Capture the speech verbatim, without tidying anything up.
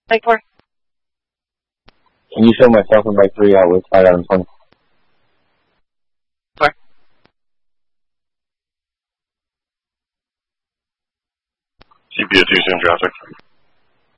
Take four. Can you show myself and my three out with five out and twenty? Four. C P O two, same traffic.